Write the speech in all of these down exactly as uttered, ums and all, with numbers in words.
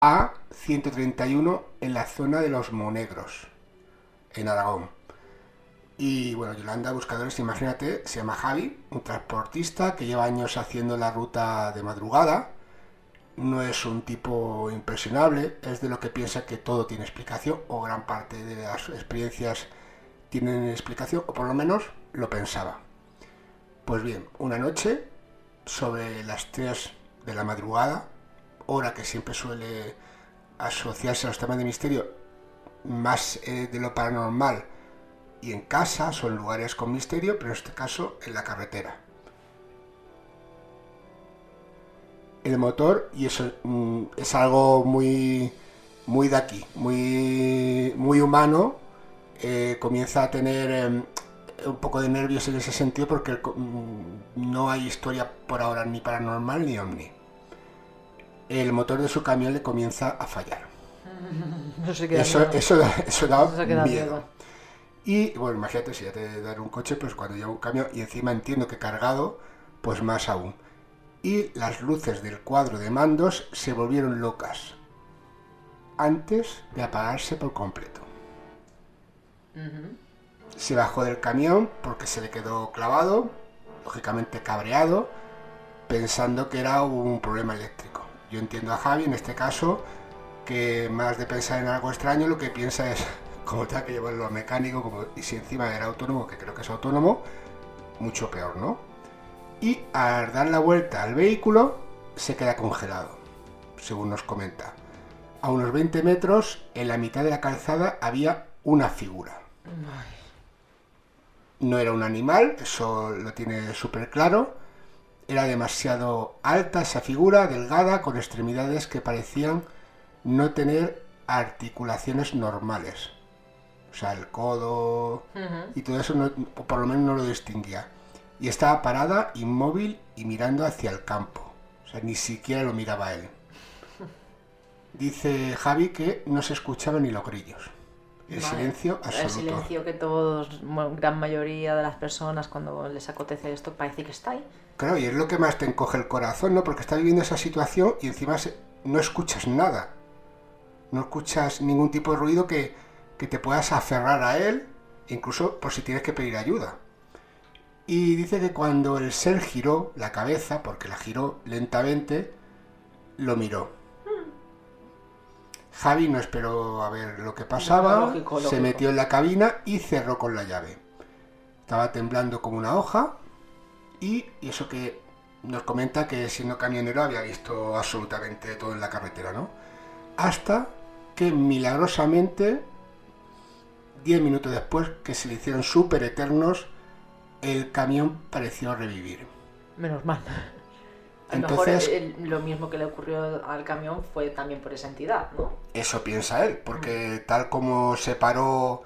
A ciento treinta y uno en la zona de los Monegros, en Aragón. Y bueno, Yolanda, buscadores, imagínate, se llama Javi, un transportista que lleva años haciendo la ruta de madrugada. No es un tipo impresionable, es de lo que piensa que todo tiene explicación, o gran parte de las experiencias tienen explicación, o por lo menos lo pensaba. Pues bien, una noche, sobre las tres de la madrugada, hora que siempre suele asociarse a los temas de misterio, más eh, de lo paranormal, y en casa son lugares con misterio, pero en este caso en la carretera. El motor, y eso mm, es algo muy, muy de aquí, muy, muy humano, eh, comienza a tener eh, un poco de nervios en ese sentido porque mm, no hay historia por ahora ni paranormal ni ovni. El motor de su camión le comienza a fallar. Eso sí que da Eso, miedo. eso da, eso da Eso sí que da miedo. miedo. Y bueno, imagínate si ya te dan un coche, pues cuando lleva un camión y encima entiendo que cargado, pues más aún. Y las luces del cuadro de mandos se volvieron locas antes de apagarse por completo. Ujú. Se bajó del camión porque se le quedó clavado, lógicamente cabreado, pensando que era un problema eléctrico. Yo entiendo a Javi en este caso que más de pensar en algo extraño lo que piensa es como tenga que llevarlo a mecánico, como, y si encima era autónomo, que creo que es autónomo, mucho peor, ¿no? Y al dar la vuelta al vehículo se queda congelado, según nos comenta. A unos veinte metros, en la mitad de la calzada, había una figura. No era un animal, eso lo tiene súper claro. Era demasiado alta esa figura, delgada, con extremidades que parecían no tener articulaciones normales. O sea, el codo Ujú. y todo eso, no, por lo menos no lo distinguía. Y estaba parada, inmóvil y mirando hacia el campo. O sea, ni siquiera lo miraba él. Dice Javi que no se escuchaban ni los grillos. El Vale. silencio absoluto. El silencio que todos, bueno, gran mayoría de las personas cuando les acontece esto parece que está ahí. Claro, y es lo que más te encoge el corazón, ¿no? Porque estás viviendo esa situación y encima se, no escuchas nada. No escuchas ningún tipo de ruido que, que te puedas aferrar a él, incluso por si tienes que pedir ayuda. Y dice que cuando el ser giró la cabeza, porque la giró lentamente, lo miró. Javi no esperó a ver lo que pasaba, No, lógico, se lógico. metió en la cabina y cerró con la llave. Estaba temblando como una hoja y, y eso que nos comenta que siendo camionero había visto absolutamente todo en la carretera, ¿no? Hasta que milagrosamente, diez minutos después, que se le hicieron súper eternos, el camión pareció revivir. Menos mal. A lo Entonces, mejor el- lo mismo que le ocurrió al camión fue también por esa entidad, ¿no? eso piensa él, porque tal como se paró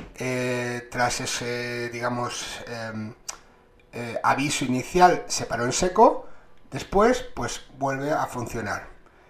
eh, tras ese, digamos, eh, eh, aviso inicial, se paró en seco, después, pues vuelve a funcionar.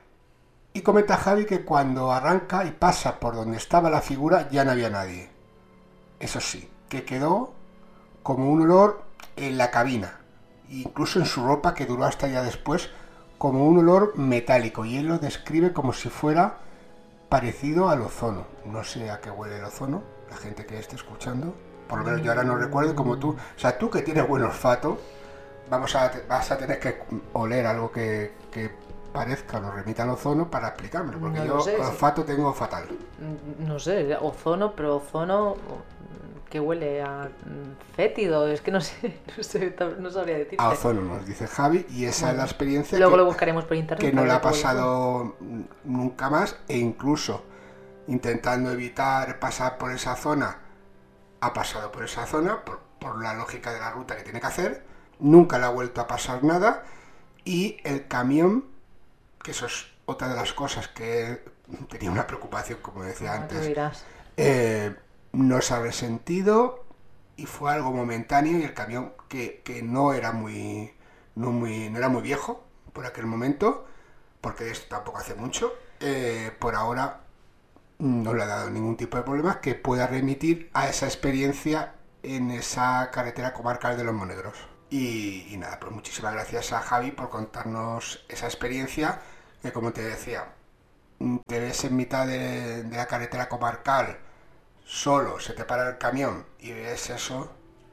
Y comenta Javi que cuando arranca y pasa por donde estaba la figura, ya no había nadie. Eso sí, que quedó como un olor en la cabina, incluso en su ropa, que duró hasta ya después, como un olor metálico, y él lo describe como si fuera parecido al ozono. No sé a qué huele el ozono, la gente que esté escuchando, por lo menos yo ahora no recuerdo, como tú, o sea, tú que tienes buen olfato, vamos a, vas a tener que oler algo que, que parezca, nos remita al ozono para explicármelo, porque No yo lo sé, sí. olfato tengo fatal. Mm, No sé, ozono, pero ozono mm, que huele a mm, fétido, es que no sé, no sé, no sabría decirte. A ozono nos dice Javi, y esa Bueno, es la experiencia luego que, lo buscaremos por internet. que no para le ver ha cómo le fue. pasado nunca más, e incluso intentando evitar pasar por esa zona, ha pasado por esa zona, por, por la lógica de la ruta que tiene que hacer, nunca le ha vuelto a pasar nada, y el camión, que eso es otra de las cosas que tenía una preocupación, como decía Ah, tú antes, dirás. eh, no se ha resentido y fue algo momentáneo, y el camión que, que no era muy no muy no era muy viejo por aquel momento, porque de esto tampoco hace mucho, eh, por ahora no le ha dado ningún tipo de problemas que pueda remitir a esa experiencia en esa carretera comarcal de los Monegros. Y, y nada, pues muchísimas gracias a Javi por contarnos esa experiencia, que como te decía, te ves en mitad de, de la carretera comarcal, solo, se te para el camión y ves eso,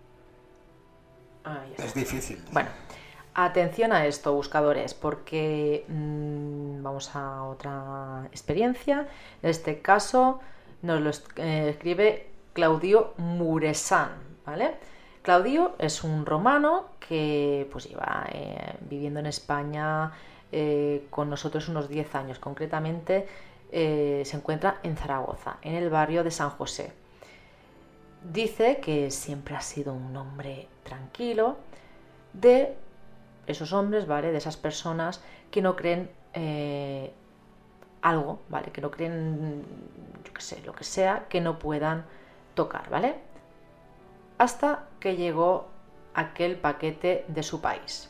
Ahí está. es difícil. Bueno, atención a esto, buscadores, porque mmm, vamos a otra experiencia. En este caso nos lo eh, escribe Claudio Muresan, ¿vale? Claudio es un romano que pues lleva eh, viviendo en España eh, con nosotros unos diez años. Concretamente eh, se encuentra en Zaragoza, en el barrio de San José. Dice que siempre ha sido un hombre tranquilo, de esos hombres, ¿vale? De esas personas que no creen eh, algo, ¿vale? Que no creen, yo qué sé, lo que sea, que no puedan tocar, ¿vale? Hasta que llegó aquel paquete de su país.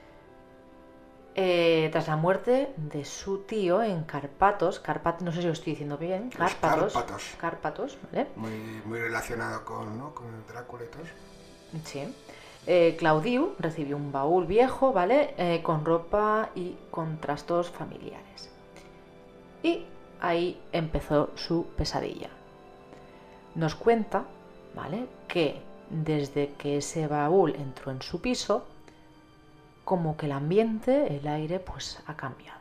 Eh, tras la muerte de su tío en Carpatos, Carpatos, no sé si lo estoy diciendo bien, Carpatos, Cárpatos. Cárpatos, ¿vale? Muy, muy relacionado con, ¿no? con el Drácula y todo eso. Sí. Eh, Claudiu recibió un baúl viejo, ¿vale? Eh, con ropa y con trastos familiares. Y ahí empezó su pesadilla. Nos cuenta, ¿vale? Que desde que ese baúl entró en su piso, como que el ambiente, el aire, pues ha cambiado.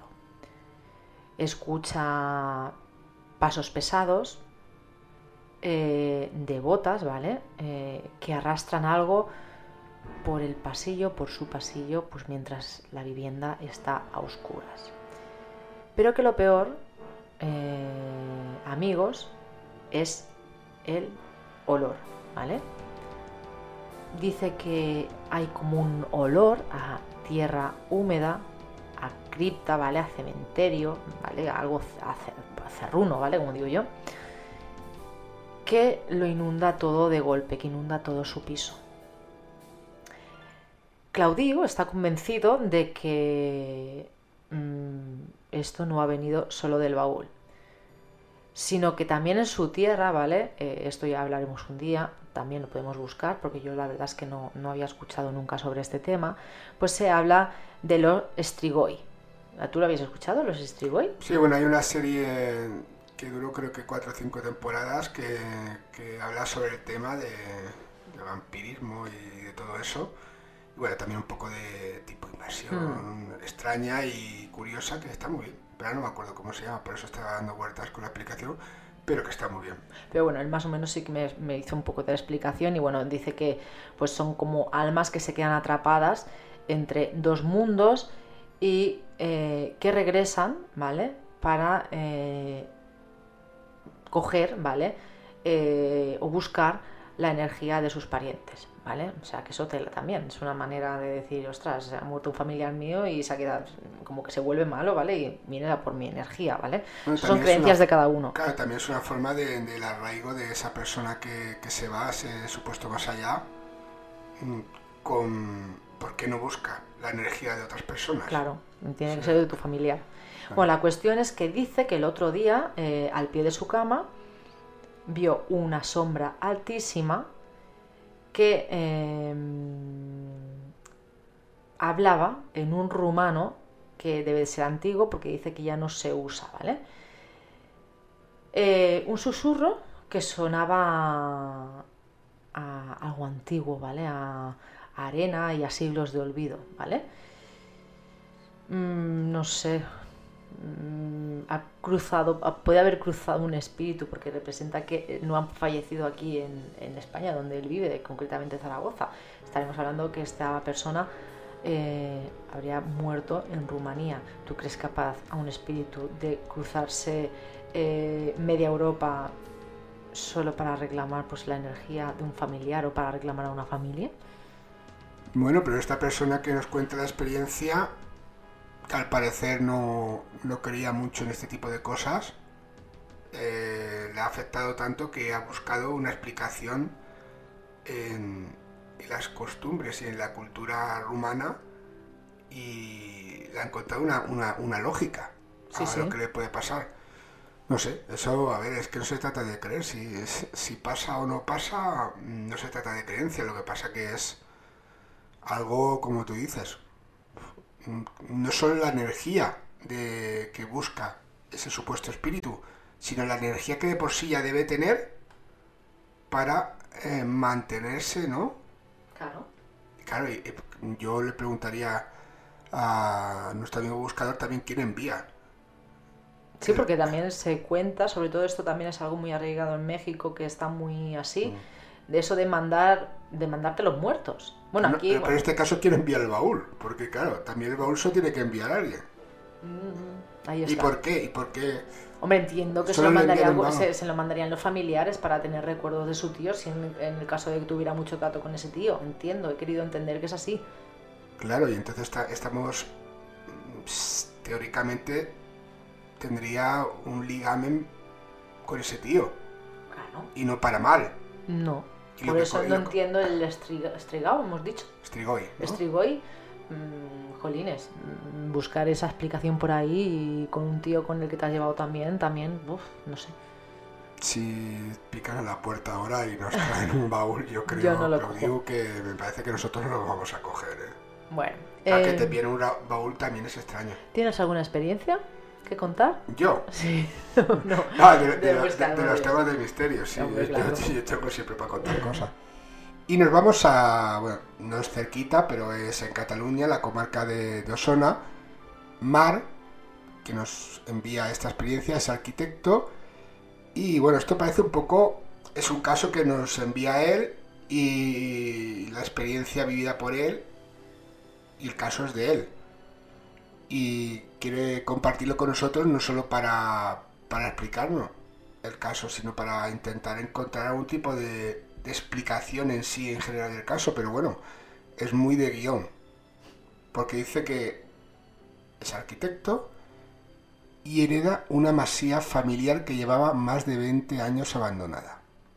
Escucha pasos pesados eh, de botas, ¿vale? Eh, que arrastran algo por el pasillo, por su pasillo, pues mientras la vivienda está a oscuras. Pero que lo peor, eh, amigos, es el olor, ¿vale? Dice que hay como un olor a tierra húmeda, a cripta, ¿vale? A cementerio, ¿vale? Algo a cerruno, ¿vale? Como digo yo, que lo inunda todo de golpe, que inunda todo su piso. Claudio está convencido de que mmm, esto no ha venido solo del baúl, sino que también en su tierra, ¿vale? Eh, esto ya hablaremos un día, también lo podemos buscar, porque yo la verdad es que no, no había escuchado nunca sobre este tema, pues se habla de los Strigoi. ¿Tú lo habías escuchado, los Strigoi? Sí, bueno, hay una serie que duró creo que cuatro o cinco temporadas que, que habla sobre el tema de, de vampirismo y de todo eso. Y bueno, también un poco de tipo de inversión hmm. extraña y curiosa, que está muy bien. Pero no me acuerdo cómo se llama, por eso estaba dando vueltas con la explicación, pero que está muy bien. Pero bueno, él más o menos sí que me, me hizo un poco de explicación y bueno, dice que pues son como almas que se quedan atrapadas entre dos mundos y eh, que regresan, ¿vale? Para eh, coger, ¿vale? Eh, o buscar la energía de sus parientes, ¿vale? O sea, que eso tela también, es una manera de decir, ostras, se ha muerto un familiar mío y se ha quedado, como que se vuelve malo, ¿vale? Y viene a por mi energía, ¿vale? Bueno, son creencias una, de cada uno. Claro, también es una forma de, del arraigo de esa persona que, que se va a ese supuesto más allá, con, ¿por qué no busca la energía de otras personas? Claro, tiene sí. que ser de tu familiar. Claro. Bueno, la cuestión es que dice que el otro día, eh, al pie de su cama, vio una sombra altísima que eh, hablaba en un rumano que debe ser antiguo porque dice que ya no se usa, ¿vale? Eh, un susurro que sonaba a, a algo antiguo, ¿vale? A, a arena y a siglos de olvido, ¿vale? Mm, no sé. Ha cruzado, puede haber cruzado un espíritu porque representa que no han fallecido aquí en, en España, donde él vive, concretamente Zaragoza. Estaremos hablando que esta persona eh, habría muerto en Rumanía. ¿Tú crees capaz a un espíritu de cruzarse eh, media Europa solo para reclamar pues, la energía de un familiar o para reclamar a una familia? Bueno, pero esta persona que nos cuenta la experiencia, que al parecer no, no creía mucho en este tipo de cosas, eh, le ha afectado tanto que ha buscado una explicación en, en las costumbres y en la cultura rumana y le ha encontrado una, una, una lógica sí, a sí. lo que le puede pasar. No sé, eso, a ver, es que no se trata de creer, si, si pasa o no pasa, no se trata de creencia, lo que pasa que es algo, como tú dices, no solo la energía de, que busca ese supuesto espíritu, sino la energía que de por sí ya debe tener para eh, mantenerse, ¿no? Claro. Claro, y, y yo le preguntaría a nuestro amigo buscador también quién envía. Sí, porque también se cuenta, sobre todo esto también es algo muy arraigado en México, que está muy así, de eso de mandar, de mandarte los muertos. Bueno, No, aquí... pero bueno, en este caso quiere enviar el baúl, porque claro, también el baúl se tiene que enviar a alguien. mm, ahí ¿Y está. por qué? ¿Y por qué? Hombre, entiendo que se Solo lo, le mandaría, envían en algo- vano. se, se lo mandarían los familiares para tener recuerdos de su tío, si en, en el caso de que tuviera mucho trato con ese tío. Entiendo, he querido entender que es así. Claro, y entonces está- estamos, mm, teóricamente, tendría un ligamen con ese tío, Claro. y no para mal. No. Y lo Por que eso co- y no lo co- entiendo el estriga- estrigao, hemos dicho. Strigoi, ¿no? Strigoi, mm, jolines, mm, buscar esa explicación por ahí y con un tío con el que te has llevado también, también, uf, no sé. Si pican a la puerta ahora y nos traen un baúl, yo creo, Yo no lo pero cojo. digo que me parece que nosotros no lo vamos a coger, ¿eh? Bueno, A que te eh, viene un ra- baúl también es extraño. ¿tienes alguna experiencia que contar? Yo, Sí, no, ah, de, de de los- de- buscar de los móviles. temas de misterio, sí, Hombre, yo, claro. yo tengo siempre para contar cosas. Y nos vamos a, bueno, no es cerquita, pero es en Cataluña, la comarca de, de Osona. Mar, que nos envía esta experiencia, es arquitecto. Y bueno, esto parece un poco, es un caso que nos envía él y la experiencia vivida por él y el caso es de él. Y quiere compartirlo con nosotros no solo para, para explicarnos el caso, sino para intentar encontrar algún tipo de, de explicación en sí, en general del caso. Pero bueno, es muy de guión, porque dice que es arquitecto y hereda una masía familiar que llevaba más de veinte años abandonada.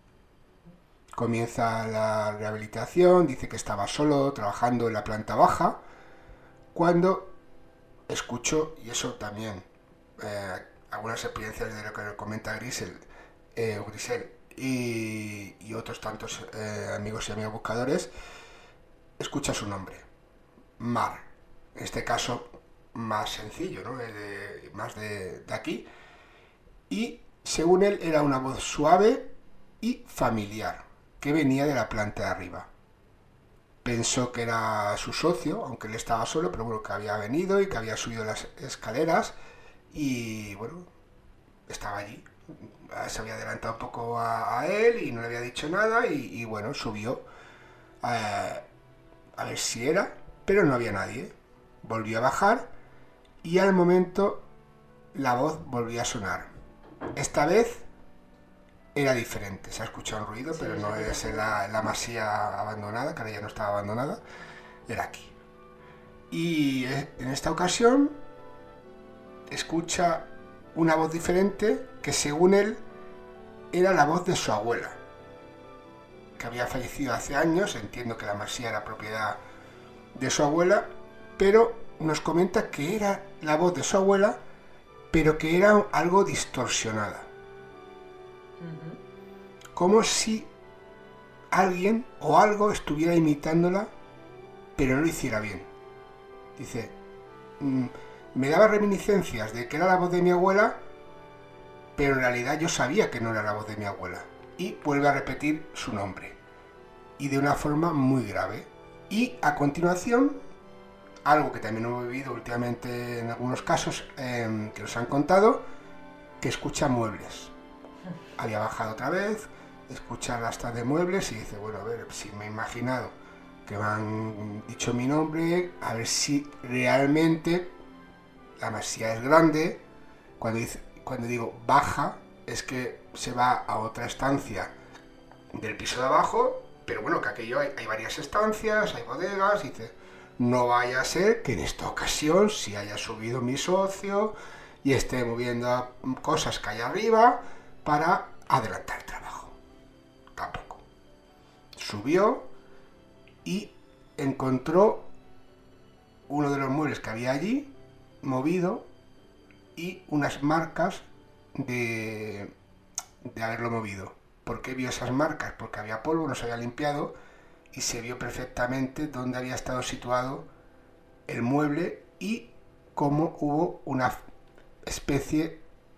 Comienza la rehabilitación, dice que estaba solo, trabajando en la planta baja, cuando escuchó, y eso también, eh, algunas experiencias de lo que comenta Grisel, eh, Grisel y, y otros tantos eh, amigos y amigos buscadores, escucha su nombre, Mar. En este caso, más sencillo, ¿no? De, más de, de aquí. Y según él, era una voz suave y familiar, que venía de la planta de arriba. Pensó que era su socio, aunque él estaba solo, pero bueno, que había venido y que había subido las escaleras y bueno, estaba allí. Se había adelantado un poco a, a él y no le había dicho nada y, y bueno, subió a, a ver si era, pero no había nadie. Volvió a bajar y al momento la voz volvió a sonar. Esta vez era diferente, se ha escuchado un ruido, Sí, pero se no escucha es un en la, en la masía abandonada, que ahora ya no estaba abandonada, era aquí. Y en esta ocasión escucha una voz diferente que según él era la voz de su abuela, que había fallecido hace años. Entiendo que la masía era propiedad de su abuela, pero nos comenta que era la voz de su abuela, pero que era algo distorsionada. Ujú. Como si alguien o algo estuviera imitándola, pero no lo hiciera bien. Dice, mm, me daba reminiscencias de que era la voz de mi abuela, pero en realidad yo sabía que no era la voz de mi abuela. Y vuelve a repetir su nombre. Y de una forma muy grave. Y a continuación, algo que también hemos vivido últimamente en algunos casos eh, que nos han contado, que escucha muebles. Había bajado otra vez, escucha las de muebles y dice, bueno, a ver, si me he imaginado que me han dicho mi nombre, a ver si realmente la masía es grande. Cuando, dice, cuando digo baja, es que se va a otra estancia del piso de abajo, pero bueno, que aquello hay, hay varias estancias, hay bodegas, y dice, no vaya a ser que en esta ocasión si haya subido mi socio y esté moviendo cosas que hay arriba para adelantar el trabajo. Tampoco. Subió y encontró uno de los muebles que había allí movido y unas marcas de, de haberlo movido. ¿Por qué vio esas marcas? Porque había polvo, no se había limpiado y se vio perfectamente dónde había estado situado el mueble y cómo hubo una especie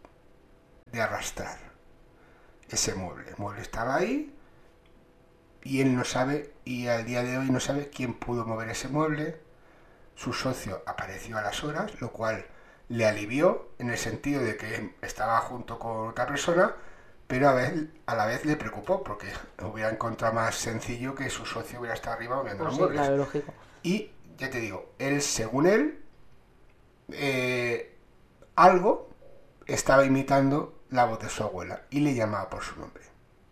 de arrastrar ese mueble. El mueble estaba ahí y él no sabe, y al día de hoy no sabe quién pudo mover ese mueble. Su socio apareció a las horas, lo cual le alivió en el sentido de que estaba junto con otra persona, pero a, vez, a la vez le preocupó porque hubiera encontrado más sencillo que su socio hubiera estado arriba moviendo Pues los sí, muebles. claro, lógico. Y ya te digo, él, según él, eh, algo estaba imitando la voz de su abuela y le llamaba por su nombre.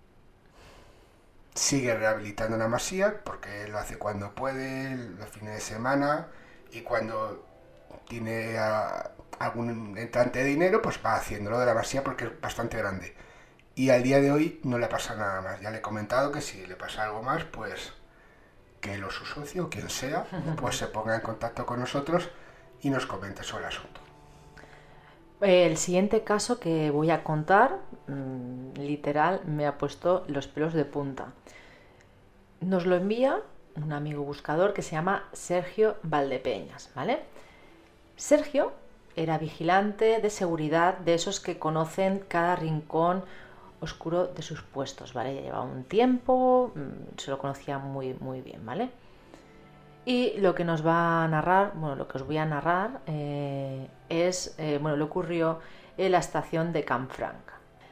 Sigue rehabilitando una masía porque lo hace cuando puede, los fines de semana, y cuando tiene a, algún entrante de dinero, pues va haciéndolo de la masía porque es bastante grande. Y al día de hoy no le pasa nada más. Ya le he comentado que si le pasa algo más, pues que él o su socio, quien sea, pues se ponga en contacto con nosotros y nos comente sobre el asunto. El siguiente caso que voy a contar, mmm, literal, me ha puesto los pelos de punta. Nos lo envía un amigo buscador que se llama Sergio Valdepeñas, ¿vale? Sergio era vigilante de seguridad de esos que conocen cada rincón oscuro de sus puestos, ¿vale? Ya llevaba un tiempo, se lo conocía muy, muy bien, ¿vale? Y lo que nos va a narrar, bueno, lo que os voy a narrar eh, es, eh, bueno, le ocurrió en la estación de Canfranc.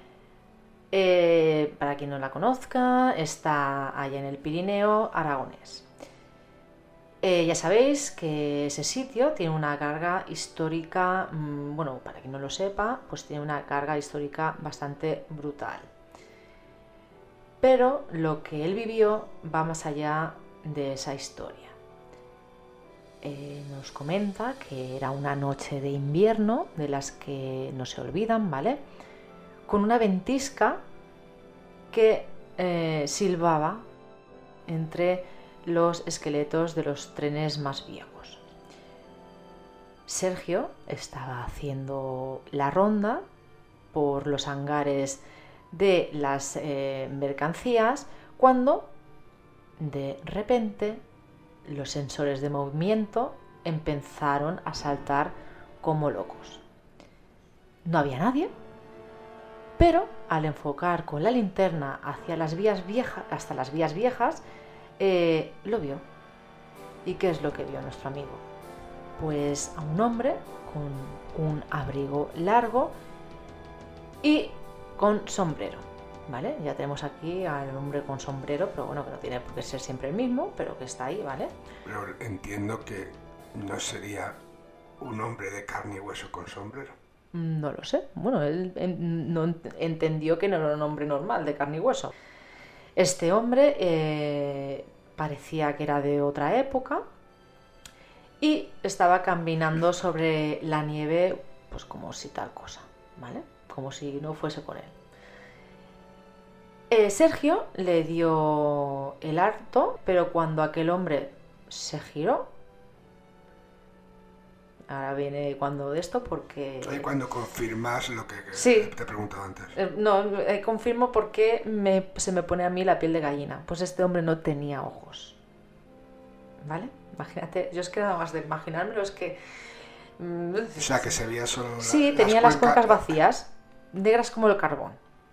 Eh, para quien no la conozca, está allá en el Pirineo aragonés. Eh, ya sabéis que ese sitio tiene una carga histórica, mmm, bueno, para quien no lo sepa, pues tiene una carga histórica bastante brutal. Pero lo que él vivió va más allá de esa historia. Eh, nos comenta que era una noche de invierno, de las que no se olvidan, ¿vale? Con una ventisca que eh, silbaba entre los esqueletos de los trenes más viejos. Sergio estaba haciendo la ronda por los hangares de las eh, mercancías cuando de repente los sensores de movimiento empezaron a saltar como locos. No había nadie, pero al enfocar con la linterna hacia las vías viejas, hasta las vías viejas, eh, lo vio. ¿Y qué es lo que vio nuestro amigo? Pues a un hombre con un abrigo largo y con sombrero, ¿vale? Ya tenemos aquí al hombre con sombrero, pero bueno, que no tiene por qué ser siempre el mismo, pero que está ahí, ¿vale? Pero entiendo que no sería un hombre de carne y hueso con sombrero. No lo sé. Bueno, él no entendió que no era un hombre normal, de carne y hueso. Este hombre eh, parecía que era de otra época y estaba caminando sobre la nieve, pues como si tal cosa, ¿vale? Como si no fuese con él. Eh, Sergio le dio el harto, pero cuando aquel hombre se giró, ahora viene cuando de esto porque... Ahí cuando confirmas lo que, que sí. te he preguntado antes. Eh, no, eh, confirmo porque me, se me pone a mí la piel de gallina. Pues este hombre no tenía ojos. ¿Vale? Imagínate, yo es que nada más de imaginármelo es que... Mm, o sea, que se veía solo... Sí, la, tenía las, cuenca... las cuencas vacías, negras como el carbón.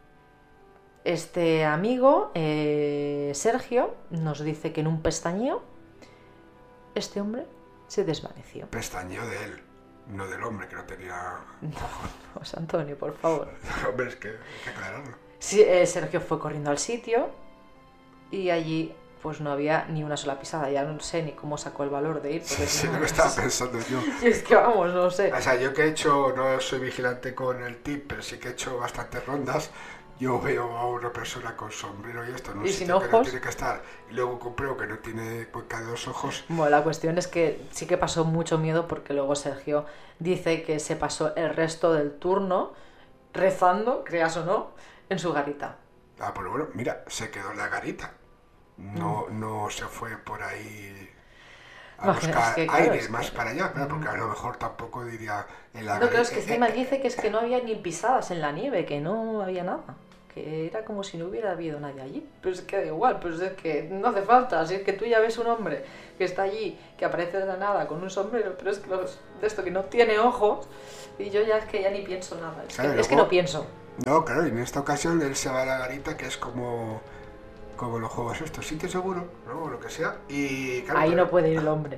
Este amigo, eh, Sergio, nos dice que en un pestañeo, este hombre se desvaneció. Pestañeo de él, no del hombre que no tenía... No, José Antonio, por favor. Hombre, es que hay que aclararlo. Sí, eh, Sergio fue corriendo al sitio y allí pues no había ni una sola pisada. Ya no sé ni cómo sacó el valor de ir. Sí, sí, no, lo estaba pensando yo. Y es que vamos, no sé. O sea, yo que he hecho, no soy vigilante con el tip, pero sí que he hecho bastantes rondas. Yo veo a una persona con sombrero y esto, en un ¿Y sitio sin que no ojos? tiene que estar, y luego compruebo que no tiene cuenca de dos ojos. Bueno, la cuestión es que sí que pasó mucho miedo porque luego Sergio dice que se pasó el resto del turno rezando, creas o no, en su garita. Ah, pero bueno, mira, se quedó en la garita. No, mm. no se fue por ahí a Imagina, buscar es que, claro, aire es más que... para allá, claro, porque a lo mejor tampoco diría en la No, garita. pero es que encima eh, dice que es que no había ni pisadas en la nieve, que no había nada. Que era como si no hubiera habido nadie allí. Pero es que da igual, pero es que no hace falta. Si es que tú ya ves un hombre que está allí, que aparece de la nada con un sombrero, pero es que los, de esto que no tiene ojos, y yo ya es que ya ni pienso nada. Es, claro, que, luego, es que no pienso. No, claro, y en esta ocasión él se va a la garita, que es como, como los juegos estos, sitio seguro, ¿no? O lo que sea. Y claro, Ahí no pero, puede ir el hombre.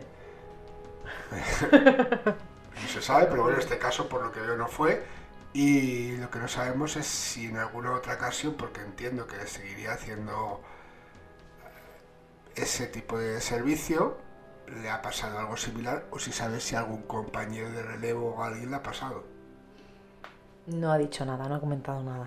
no se sabe, pero bueno, en este caso por lo que veo no fue. Y lo que no sabemos es si en alguna otra ocasión, porque entiendo que seguiría haciendo ese tipo de servicio, le ha pasado algo similar, o si sabes si algún compañero de relevo o alguien le ha pasado. No ha dicho nada, no ha comentado nada.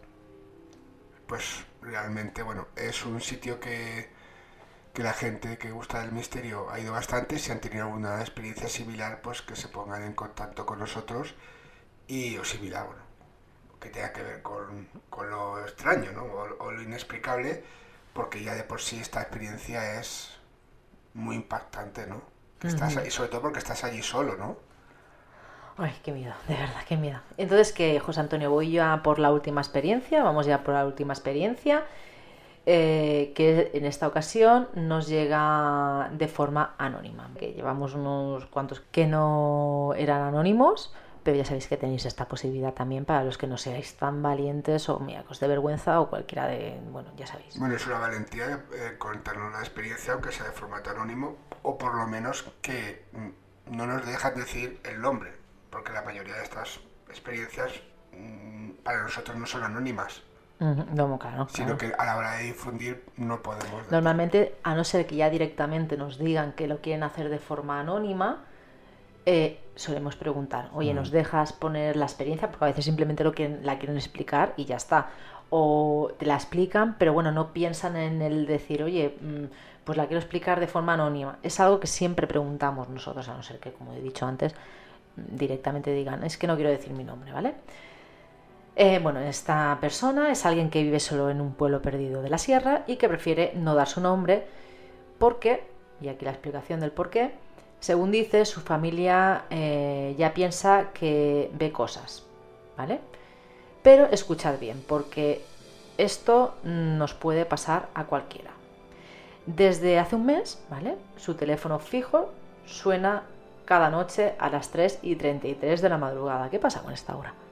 Pues realmente, bueno, es un sitio que, que la gente que gusta del misterio ha ido bastante. Si han tenido alguna experiencia similar, pues que se pongan en contacto con nosotros. Y o similar, bueno, que tenga que ver con, con lo extraño, ¿no? O, o lo inexplicable, porque ya de por sí esta experiencia es muy impactante, ¿no? Que estás, Ujú. y sobre todo porque estás allí solo, ¿no? Ay, qué miedo, de verdad, qué miedo. Entonces, que José Antonio, voy ya por la última experiencia, vamos ya por la última experiencia, eh, que en esta ocasión nos llega de forma anónima. Que llevamos unos cuantos que no eran anónimos, pero ya sabéis que tenéis esta posibilidad también para los que no seáis tan valientes o mira, que os dé vergüenza o cualquiera de... Bueno, ya sabéis. Bueno, es una valentía eh, contarnos la experiencia, aunque sea de formato anónimo, o por lo menos que mm, no nos dejan decir el nombre, porque la mayoría de estas experiencias mm, para nosotros no son anónimas, Ujú, no, claro, sino claro. que a la hora de difundir no podemos decir. Normalmente, a no ser que ya directamente nos digan que lo quieren hacer de forma anónima, eh, solemos preguntar, oye, ¿nos dejas poner la experiencia? Porque a veces simplemente lo quieren, la quieren explicar y ya está. O te la explican, pero bueno, no piensan en el decir, oye, mm, pues la quiero explicar de forma anónima. Es algo que siempre preguntamos nosotros, a no ser que, como he dicho antes, directamente digan, es que no quiero decir mi nombre, ¿vale? Eh, bueno, esta persona es alguien que vive solo en un pueblo perdido de la sierra y que prefiere no dar su nombre porque, y aquí la explicación del por qué, según dice, su familia eh, ya piensa que ve cosas, ¿vale? Pero escuchad bien, porque esto nos puede pasar a cualquiera. Desde hace un mes, ¿vale? Su teléfono fijo suena cada noche a las tres y treinta y tres de la madrugada. ¿Qué pasa con esta hora?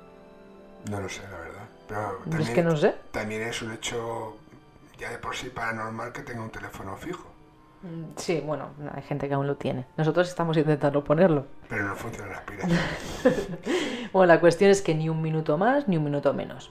No lo sé, la verdad. Pero Es que también, no sé. también es un hecho ya de por sí paranormal que tenga un teléfono fijo. Sí, bueno, hay gente que aún lo tiene. Nosotros estamos intentando ponerlo. Pero no funcionan las pilas. Bueno, la cuestión es que ni un minuto más ni un minuto menos.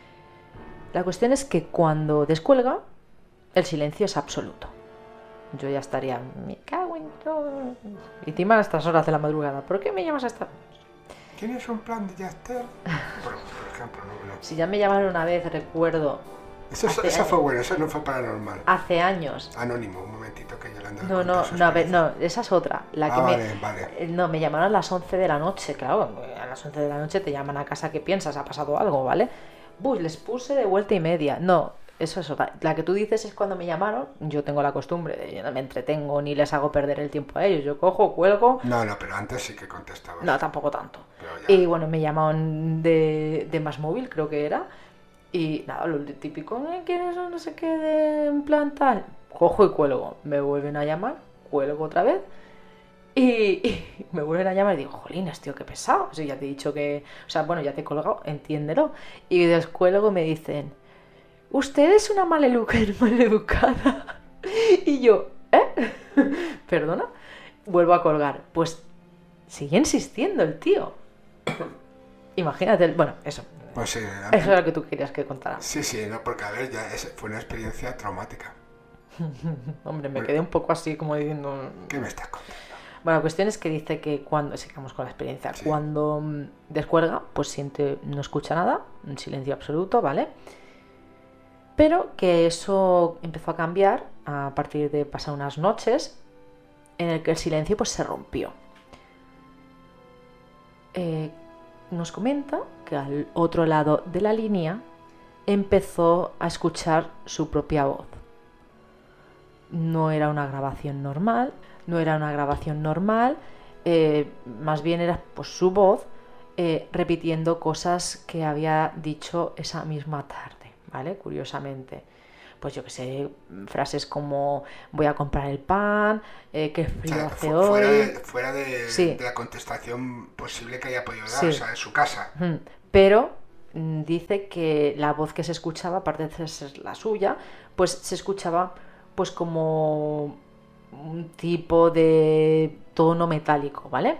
La cuestión es que cuando descuelga, el silencio es absoluto. Yo ya estaría, me cago en todo. Y encima a estas horas de la madrugada. ¿Por qué me llamas a esta? ¿Tienes un plan de Yastel? Bueno, por ejemplo, no, no. Si ya me llamaron una vez, recuerdo. Eso, hace, eso fue bueno, eso no fue paranormal. Hace años. Anónimo, un momentito que Yolanda. No, no, no, a ver, no, esa es otra. La ah, que vale, me, vale. No, me llamaron a las once de la noche, claro. A las once de la noche te llaman a casa, ¿qué piensas? ¿Ha pasado algo, vale? Uy, les puse de vuelta y media. No, eso es otra. La que tú dices es cuando me llamaron. Yo tengo la costumbre de yo no me entretengo ni les hago perder el tiempo a ellos. Yo cojo, cuelgo. No, no, pero antes sí que contestabas. No, tampoco tanto. Ya... Y bueno, me llamaron de, de Más Móvil, creo que era. Y nada, lo típico, ¿eh? ¿Quieres no sé qué de en plan tal? Cojo y cuelgo. Me vuelven a llamar, cuelgo otra vez. Y, y me vuelven a llamar y digo, jolines, tío, qué pesado. O sea, ya te he dicho que... O sea, bueno, ya te he colgado, entiéndelo. Y descuelgo y me dicen, usted es una maleducada. Y yo, ¿eh? ¿Perdona? Vuelvo a colgar. Pues sigue insistiendo el tío. Imagínate, el... bueno, eso. Pues sí, eso era lo que tú querías que contara. Sí, sí, no, porque a ver, ya es, fue una experiencia traumática. Hombre, me quedé un poco así como diciendo... ¿Qué me estás contando? Bueno, la cuestión es que dice que cuando, sigamos con la experiencia, sí. Cuando descuelga, pues siente, no escucha nada, un silencio absoluto, ¿vale? Pero que eso empezó a cambiar a partir de pasar unas noches en el que el silencio pues se rompió. Eh, nos comenta que al otro lado de la línea empezó a escuchar su propia voz. No era una grabación normal, no era una grabación normal, eh, más bien era pues, su voz eh, repitiendo cosas que había dicho esa misma tarde, ¿vale? Curiosamente. Pues yo que sé, frases como voy a comprar el pan, eh, qué frío o sea, hace fuera hoy. De, fuera de, sí. de la contestación posible que haya podido dar, sí. o sea, en su casa. Pero dice que la voz que se escuchaba, aparte de ser la suya, pues se escuchaba pues como un tipo de tono metálico, ¿vale?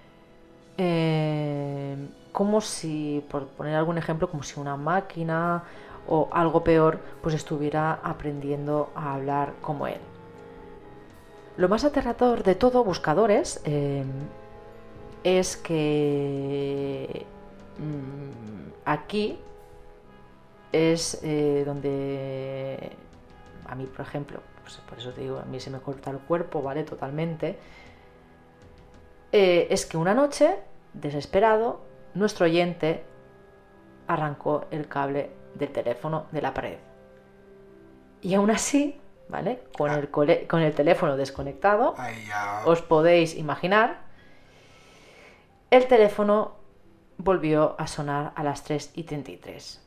Eh, como si, por poner algún ejemplo, como si una máquina o algo peor, pues estuviera aprendiendo a hablar como él. Lo más aterrador de todo, buscadores, eh, es que mmm, aquí es eh, donde a mí, por ejemplo, pues por eso te digo, a mí se me corta el cuerpo, ¿vale? Totalmente. Eh, es que una noche, desesperado, nuestro oyente arrancó el cable del teléfono de la pared. Y aún así, ¿vale? Con, ah. el, cole- con el teléfono desconectado, Ay, ya. os podéis imaginar, el teléfono volvió a sonar a las tres y treinta y tres.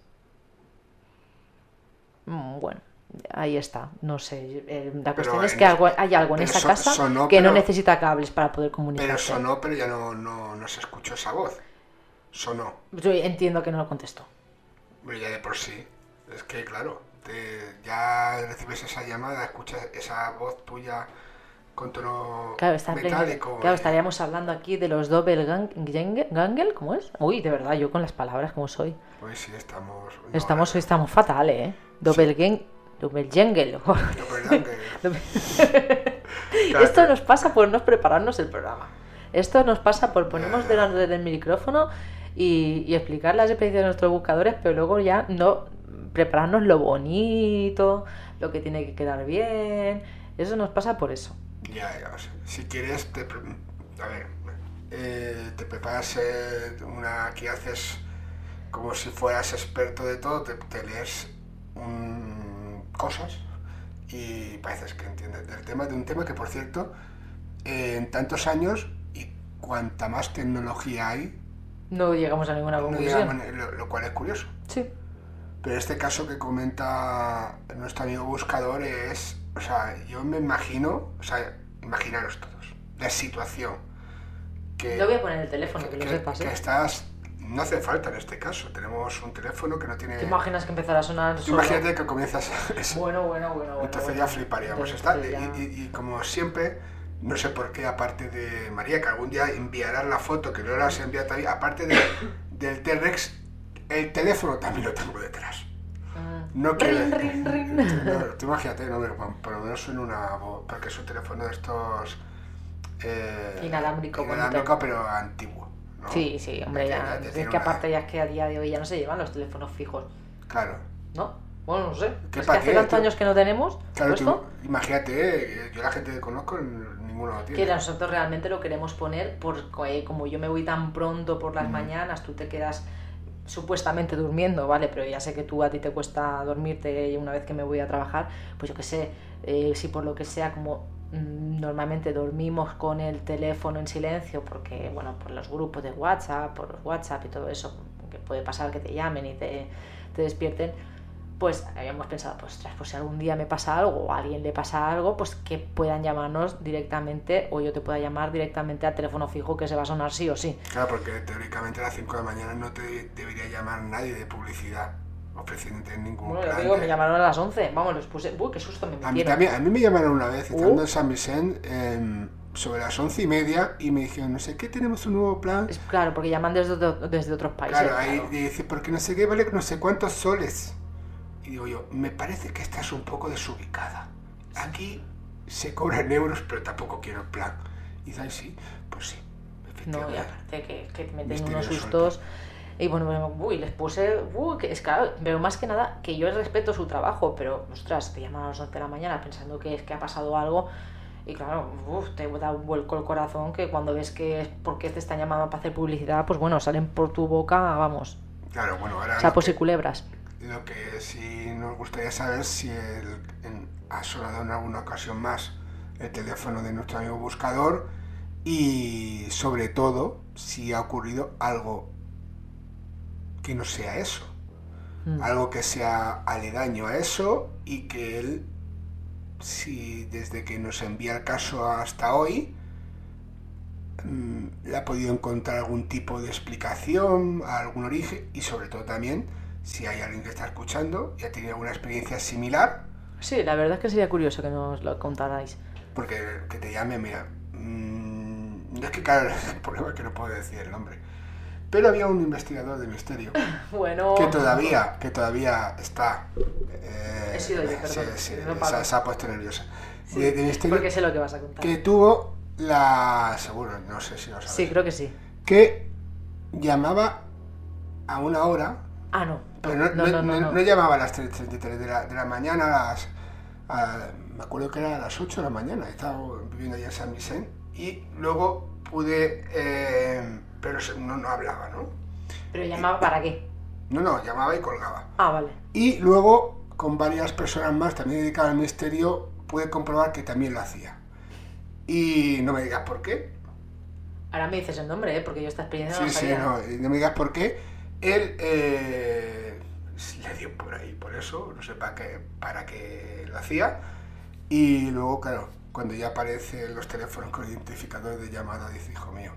Mm, bueno, ahí está. No sé. Eh, la cuestión Pero es que en- algo, hay algo en pero esa so- casa sonó, que no pero- necesita cables para poder comunicarse. Pero sonó, pero ya no, no, no se escuchó esa voz. Sonó. Yo entiendo que no lo contestó. Pero ya de por sí. Es que, claro, te- ya recibes esa llamada, escuchas esa voz tuya con tono Claro, está metálico. claro, eh. estaríamos hablando aquí de los doppelganger, ¿cómo es? Uy, de verdad, yo con las palabras como soy. Pues sí, estamos... no, Estamos, eh, estamos fatal, ¿eh? Doppelgang, doppelganger. doppelganger. Claro, Esto que- nos pasa por no prepararnos el programa. Esto nos pasa por ponernos Ya, ya. delante del micrófono y, y explicar las experiencias de nuestros buscadores, pero luego ya no prepararnos lo bonito, lo que tiene que quedar bien. Eso nos pasa por eso. Ya, ya, o sea, si quieres, te, pre- a ver, eh, te preparas eh, una, aquí haces como si fueras experto de todo, te, te lees un- cosas y pareces que entiendes del tema, de un tema que, por cierto, eh, en tantos años y cuanta más tecnología hay, No llegamos a ninguna no conclusión. llegamos, lo, lo cual es curioso. Sí. Pero este caso que comenta nuestro amigo buscador es, o sea, yo me imagino, o sea, imaginaros todos, la situación que, Yo voy a poner el teléfono, que, que, lo sepas. que ¿eh? estás, no hace falta en este caso, tenemos un teléfono que no tiene... ¿Te imaginas que empezara a sonar Tú solo? imagínate que comienzas... Bueno, bueno, bueno, bueno. Entonces bueno. ya fliparíamos. Entonces Está, ya- y, y- y como siempre, no sé por qué, aparte de María, que algún día enviarás la foto, que no la has enviado todavía, aparte de, del T-Rex, el teléfono también lo tengo detrás. Ah. No quiere... Rin, rin, rin. No, tú imagínate, no, pero por lo menos suena una voz, porque es un teléfono de estos... Eh, Inalámbrico, inalámbrico, bonito. pero antiguo, ¿no? Sí, sí, hombre, Ya- ya. ya- ya Es tiene que una- aparte ya es que a día de hoy ya no se llevan los teléfonos fijos, Claro. ¿no? Bueno, no sé. ¿Qué Es que pa' hace qué? tantos Tú- años que no tenemos Claro, tú, puesto imagínate, eh, yo la gente que conozco, ninguno lo tiene. que nosotros realmente lo queremos poner porque como yo me voy tan pronto por las Mm. mañanas, tú te quedas supuestamente durmiendo, ¿vale? Pero ya sé que tú a ti te cuesta dormirte una vez que me voy a trabajar, pues yo qué sé, eh, si por lo que sea, como mm, normalmente dormimos con el teléfono en silencio, porque, bueno, por los grupos de WhatsApp, por los WhatsApp y todo eso, que puede pasar que te llamen y te, te despierten, pues habíamos pensado, pues, ostras, pues si algún día me pasa algo o a alguien le pasa algo, pues que puedan llamarnos directamente o yo te pueda llamar directamente al teléfono fijo que se va a sonar sí o sí. Claro, porque teóricamente a las cinco de la mañana no te debería llamar nadie de publicidad ofreciéndote ningún Bueno, ya plan. te digo, de- me llamaron a las once, vamos, les puse, uy, qué susto me a, mí, metieron. también, a mí me llamaron una vez, estando Uh. en San Vicente, em, sobre las once y media, y me dijeron, no sé qué, tenemos un nuevo plan. Es claro, porque llaman desde, otro- desde otros países. Claro, ahí claro. dice, porque no sé qué, vale no sé cuántos soles. Y digo yo, me parece que estás un poco desubicada. Aquí se cobran euros, pero tampoco quiero el plan. Y dice, "Ay, sí, pues sí, No, y efectivamente". aparte que, que te meten Misterio unos suelto. sustos. Y bueno, bueno, uy, les puse, uy, que es claro, pero más que nada que yo respeto su trabajo, pero ostras, te llaman a las once de la mañana pensando que es que ha pasado algo y claro, uf, te da un vuelco el corazón que cuando ves que es porque te están llamando para hacer publicidad, pues bueno, salen por tu boca, vamos, Claro, bueno, ahora sapos lo y que, culebras. lo que sí nos gustaría saber si el, en- ha sonado en alguna ocasión más el teléfono de nuestro amigo buscador y sobre todo si ha ocurrido algo que no sea eso. Mm. Algo que sea aledaño a eso y que él, si desde que nos envía el caso hasta hoy, mmm, le ha podido encontrar algún tipo de explicación, algún origen, y sobre todo también si hay alguien que está escuchando y ha tenido alguna experiencia similar. Sí, la verdad es que sería curioso que nos lo contarais. Porque que te llame, mira, mmm, es que claro, el problema es que no puedo decir el nombre. Pero había un investigador de misterio bueno, que todavía, que todavía está. Eh, He sido yo, perdón. Sí, sí, no se, se ha puesto nerviosa. Sí, de, de misterio, porque sé lo que vas a contar. Que tuvo la. Seguro, no sé si lo sabes. Sí, creo que sí. Que llamaba a una hora. Ah, no. Pero no, no, no, no, no, no. no llamaba a las tres treinta y tres de la, de la mañana, a las. A, me acuerdo que era a las ocho de la mañana. Estaba viviendo allá en San Vicente. Y luego pude. Eh, pero no, no hablaba, ¿no? ¿Pero llamaba para qué? No, no, llamaba y colgaba. Ah, vale. Y luego, con varias personas más también dedicadas al misterio, pude comprobar que también lo hacía. Y no me digas por qué. Ahora me dices el nombre, ¿eh? Porque yo esta experiencia no Sí, la sabía. sí, no, no me digas por qué. Él eh, le dio por ahí, por eso, no sé para qué, para qué lo hacía. Y luego, claro, cuando ya aparecen los teléfonos con identificador de llamada, dice, hijo mío.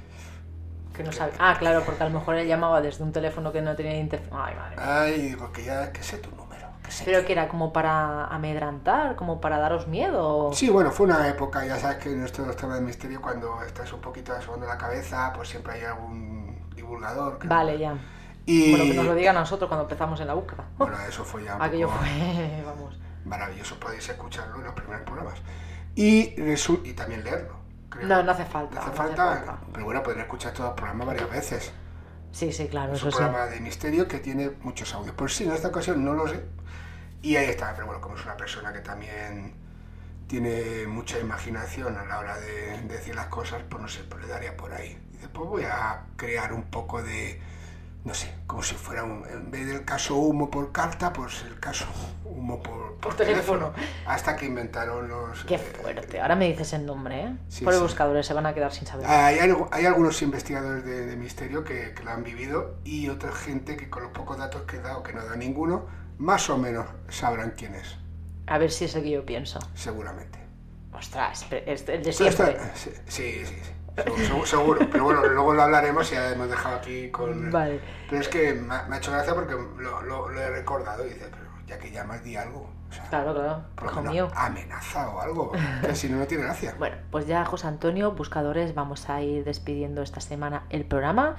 Que no sabe. Ah, claro, porque a lo mejor él llamaba desde un teléfono que no tenía interfaz. Ay, madre mía. Ay, digo, que ya, que sé tu número. Que sé Pero que... que era como para amedrantar, como para daros miedo. Sí, bueno, fue una época, ya sabes que en esto de los temas de misterio, cuando estás un poquito asomando la cabeza, pues siempre hay algún divulgador. Que Vale, no... ya. Y... Bueno, que nos lo digan a nosotros cuando empezamos en la búsqueda. Bueno, eso fue ya un Aquello poco fue, vamos. maravilloso, podéis escucharlo en los primeros programas. Y, resu... y también leerlo. Creo. No, no hace falta. No hace no falta, hace falta. Pero bueno, podrán escuchar todos los programas varias veces. Sí, sí, claro, Es eso un sí. programa de misterio que tiene muchos audios. Pues sí, en esta ocasión no lo sé. Y ahí está, pero bueno, como es una persona que también tiene mucha imaginación a la hora de, de decir las cosas, pues no sé, pues le daría por ahí. Y después voy a crear un poco de, no sé, como si fuera un, en vez del caso humo por carta, pues el caso humo por, por, Por teléfono. teléfono. Hasta que inventaron los... Qué eh, fuerte. Ahora me dices el nombre, ¿eh? Sí, Por los sí. buscadores se van a quedar sin saber. Hay, hay, hay algunos investigadores de, de misterio que, que lo han vivido y otra gente que con los pocos datos que he dado, que no da ninguno, más o menos sabrán quién es. A ver si es el que yo pienso. Seguramente. Ostras, es el de Pero siempre. está- sí, sí, sí, sí. Seguro, seguro. Pero bueno, luego lo hablaremos y ya hemos dejado aquí con... Vale. Pero es que me ha, me ha hecho gracia porque lo, lo- lo he recordado y dice, pero ya que llamas, di algo. O sea, Claro, claro. por lo Hijo menos mío. amenaza o algo, que si no, no tiene gracia. Bueno, pues ya, José Antonio, buscadores, vamos a ir despidiendo esta semana el programa.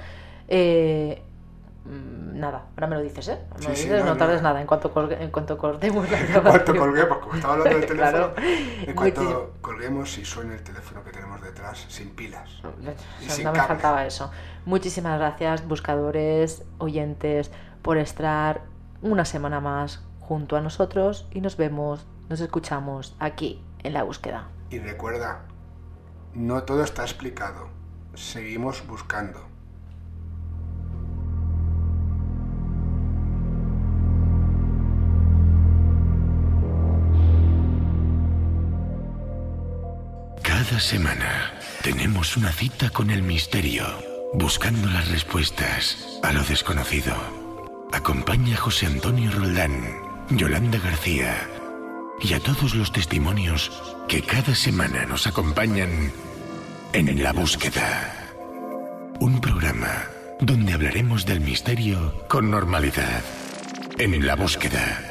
Eh, mm, nada, ahora me lo dices, ¿eh? Me Sí, lo sí, dices, no, no, no. tardes nada. En cuanto, colgue- en cuanto cortemos la En cuanto grabación. colguemos, como estaba hablando del teléfono, Claro. en cuanto Muchísimo. colguemos y suene el teléfono que tenemos detrás, sin pilas. O Y sea, sin no me cable. faltaba eso. Muchísimas gracias, buscadores, oyentes, por estar una semana más junto a nosotros y nos vemos, nos escuchamos aquí en La Búsqueda. Y recuerda, no todo está explicado. Seguimos buscando. Cada semana tenemos una cita con el misterio, buscando las respuestas a lo desconocido. Acompaña a José Antonio Roldán, Yolanda García y a todos los testimonios que cada semana nos acompañan en La Búsqueda. Un programa donde hablaremos del misterio con normalidad. En La Búsqueda.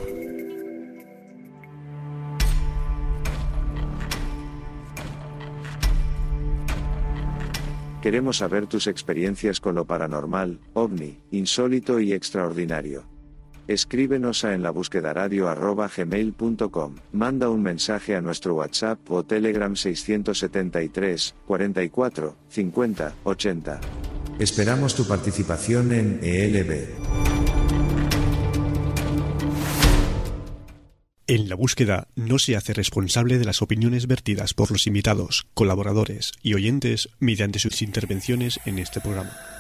Queremos saber tus experiencias con lo paranormal, ovni, insólito y extraordinario. Escríbenos a en la búsqueda radio arroba gmail punto com, manda un mensaje a nuestro WhatsApp o Telegram seiscientos setenta y tres, cuarenta y cuatro, cincuenta, ochenta. Esperamos tu participación en E L B. En La Búsqueda no se hace responsable de las opiniones vertidas por los invitados, colaboradores y oyentes mediante sus intervenciones en este programa.